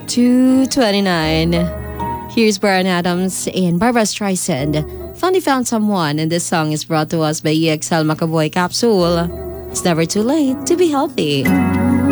2:29. Here's Brian Adams and Barbara Streisand. Finally found someone, and this song is brought to us by EXL Macaboy Capsule. It's never too late to be healthy.